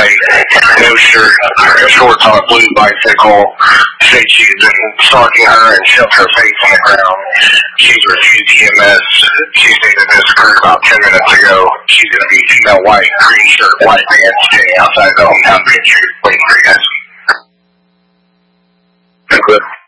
white, no shirt, shorts on a blue bicycle. Said she's been stalking her and shoved her face on the ground. She's refused EMS. She stated this occurred about 10 minutes ago. She's going to be female white, green shirt, white man standing outside the hometown pantry waiting for you guys. That's good.